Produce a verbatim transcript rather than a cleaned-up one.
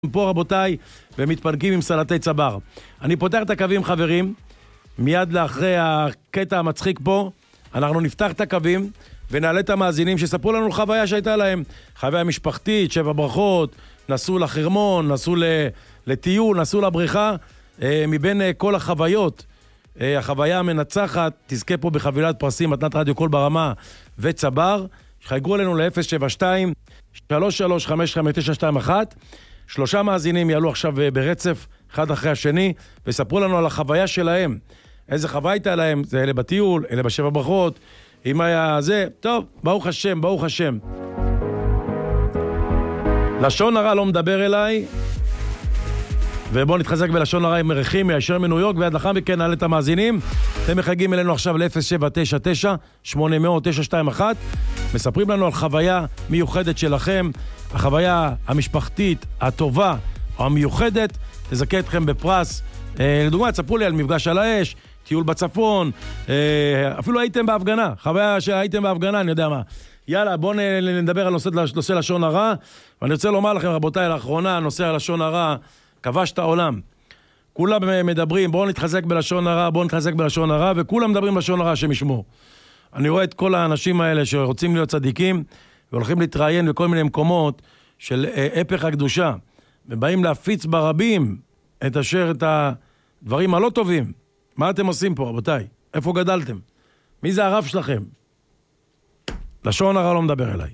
פה רבותיי, ומתפנקים עם סלטי צבר. אני פותח את הקווים חברים, מיד לאחרי הקטע המצחיק פה, אנחנו נפתח את הקווים ונעלה את המאזינים שספרו לנו חוויה שהייתה להם, חוויה משפחתית, שבע ברכות, נסעו לחרמון, נסעו לטיול, נסעו לבריכה, מבין כל החוויות, החוויה המנצחת, תזכה פה בחבילת פרסים, מתנת רדיו קול ברמה וצבר, חייגו אלינו ל-אפס שבע שתיים שלוש שלוש חמש חמש תשע שתיים אחת. שלושה מאזינים יעלו עכשיו ברצף, אחד אחרי השני, וספרו לנו על החוויה שלהם. איזה חוויה הייתה להם, זה אלה בטיול, אלה בשבע ברכות, אם היה זה, טוב, ברוך השם, ברוך השם. לשון הרע לא מדבר אליי, ובואו נתחזק בלשון הרע עם מרחים, מיישר מניו יורק, ועד לאחר מכן נעלה את המאזינים. אתם מחייגים אלינו עכשיו ל-אפס שבע תשע תשע שמונה אפס אפס תשע שתיים אחת, מספרים לנו על חוויה מיוחדת שלכם, החוויה המשפחתית הטובה או המיוחדת, תזכה אתכם בפרס. אה, לדוגמה, תספרו לי על מפגש על האש, טיול בצפון, אה, אפילו הייתם בהפגנה, חוויה שהייתם בהפגנה, אני יודע מה. יאללה, בואו נדבר על נושא, נושא לשון הרע, ואני רוצה לומר לכם, רבותיי, לאחרונה, נושא הלשון הרע, כבש את העולם. כולם מדברים, בואו נתחזק בלשון הרע, בואו נתחזק בלשון הרע, וכולם מדברים בלשון הרע, השם ישמור. אני רואה את כל האנשים האלה שרוצים להיות צדיקים, והולכים להתראיין בכל מיני מקומות של הפך הקדושה, ובאים להפיץ ברבים את אשר, את הדברים הלא טובים. מה אתם עושים פה, רבותיי? איפה גדלתם? מי זה הרב שלכם? לשון הרע לא מדבר אליי.